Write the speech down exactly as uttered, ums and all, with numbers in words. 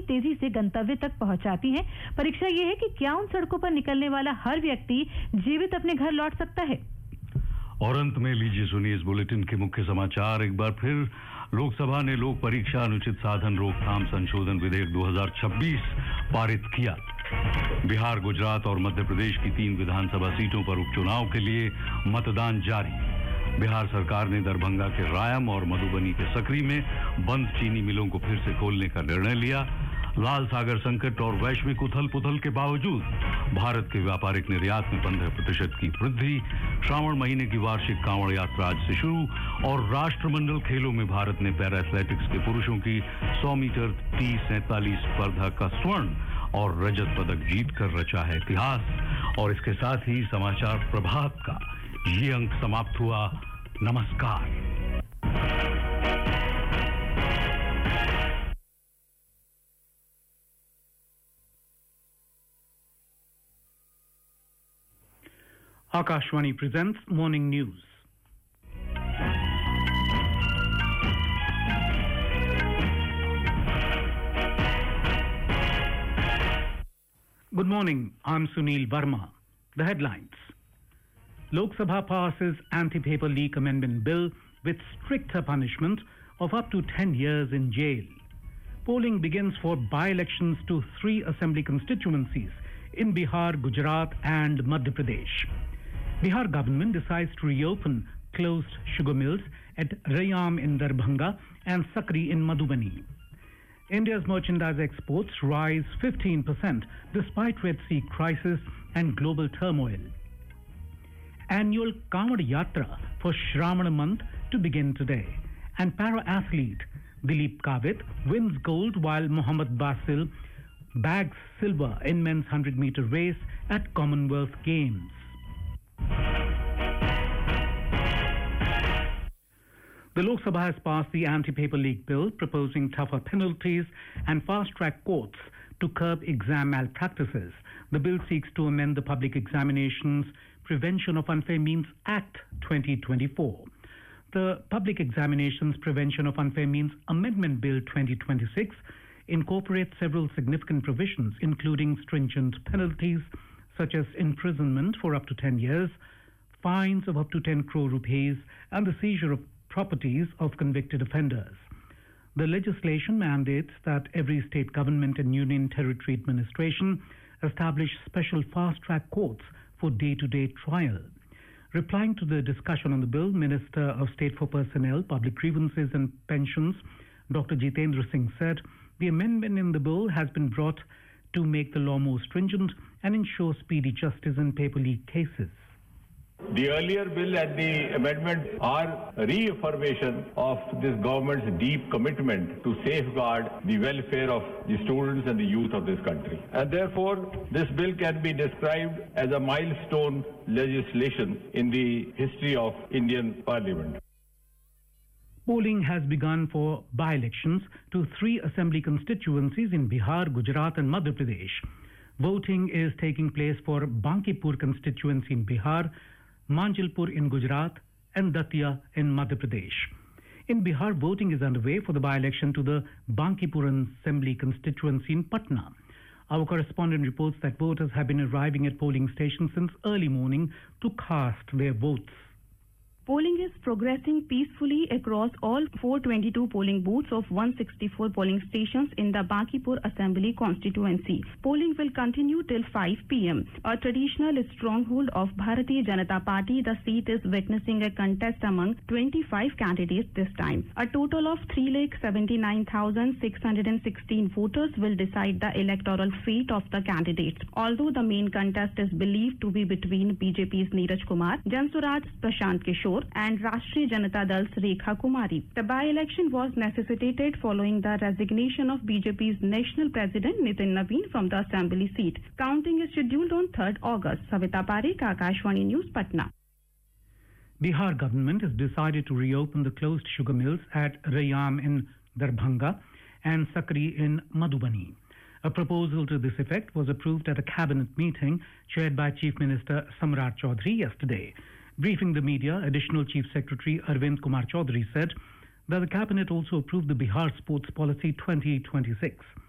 तेजी से गंतव्य तक पहुंचाती हैं। परीक्षा ये है कि क्या उन सड़कों पर निकलने वाला हर व्यक्ति जीवित अपने घर लौट सकता है। और अंत में लीजिए सुनिए इस बुलेटिन के मुख्य समाचार एक बार फिर। लोकसभा ने लोक परीक्षा अनुचित साधन रोकथाम संशोधन विधेयक दो हज़ार छब्बीस पारित किया। बिहार, गुजरात और मध्य प्रदेश की तीन विधानसभा सीटों पर उपचुनाव के लिए मतदान जारी। बिहार सरकार ने दरभंगा के रायम और मधुबनी के सकरी में बंद चीनी मिलों को फिर से खोलने का निर्णय लिया। लाल सागर संकट और वैश्विक उथल पुथल के बावजूद भारत के व्यापारिक निर्यात में पंद्रह प्रतिशत की वृद्धि। श्रावण महीने की वार्षिक कांवड़ यात्रा आज से शुरू और राष्ट्रमंडल खेलों में भारत ने पैरा एथलेटिक्स के पुरुषों की सौ मीटर तीस सैंतालीस स्पर्धा का स्वर्ण और रजत पदक जीतकर रचा है इतिहास। और इसके साथ ही समाचार प्रभात का ये अंक समाप्त हुआ। नमस्कार। Akashvani presents Morning News. Good morning, I'm Sunil Verma. The headlines. Lok Sabha passes anti-paper leak amendment bill with stricter punishment of up to ten years in jail. Polling begins for by-elections to three assembly constituencies in Bihar, Gujarat and Madhya Pradesh. Bihar government decides to reopen closed sugar mills at Rayam in Darbhanga and Sakri in Madhubani. India's merchandise exports rise fifteen percent despite Red Sea crisis and global turmoil. Annual Kanwad Yatra for Shravana month to begin today. And para-athlete Dilip Kavit wins gold while Mohammad Basil bags silver in men's one hundred meter race at Commonwealth Games. The Lok Sabha has passed the anti-paper leak bill proposing tougher penalties and fast-track courts to curb exam malpractices. The bill seeks to amend the Public Examinations Prevention of Unfair Means Act twenty twenty-four. The Public Examinations Prevention of Unfair Means Amendment Bill twenty twenty-six incorporates several significant provisions, including stringent penalties such as imprisonment for up to ten years, fines of up to ten crore rupees, and the seizure of properties of convicted offenders. The legislation mandates that every state government and union territory administration establish special fast-track courts for day-to-day trial. Replying to the discussion on the bill, Minister of State for Personnel, Public Grievances and Pensions, Doctor Jitendra Singh said the amendment in the bill has been brought to make the law more stringent and ensure speedy justice in paper leak cases. The earlier bill and the amendment are reaffirmation of this government's deep commitment to safeguard the welfare of the students and the youth of this country. And therefore, this bill can be described as a milestone legislation in the history of Indian Parliament. Polling has begun for by-elections to three assembly constituencies in Bihar, Gujarat and Madhya Pradesh. Voting is taking place for Bankipur constituency in Bihar, Manjilpur in Gujarat and Datia in Madhya Pradesh. In Bihar, voting is underway for the by-election to the Bankipur Assembly constituency in Patna. Our correspondent reports that voters have been arriving at polling stations since early morning to cast their votes. Polling is progressing peacefully across all four hundred twenty-two polling booths of one hundred sixty-four polling stations in the Bankipur Assembly constituency. Polling will continue till five p m A traditional stronghold of Bharatiya Janata Party, the seat is witnessing a contest among twenty-five candidates this time. A total of three lakh seventy-nine thousand six hundred sixteen voters will decide the electoral fate of the candidates. Although the main contest is believed to be between B J P's Neeraj Kumar, Jansuraj Prashant Kishore and Rashtriya Janata Dal's Rekha Kumari. The by-election was necessitated following the resignation of B J P's national president Nitin Naveen from the assembly seat. Counting is scheduled on third August. Savita Parekh, Akashvani News, Patna. Bihar government has decided to reopen the closed sugar mills at Rayam in Darbhanga and Sakri in Madhubani. A proposal to this effect was approved at a cabinet meeting chaired by Chief Minister Samrat Chaudhary yesterday. Briefing the media, Additional Chief Secretary Arvind Kumar Chaudhary said that the cabinet also approved the Bihar Sports Policy twenty twenty-six.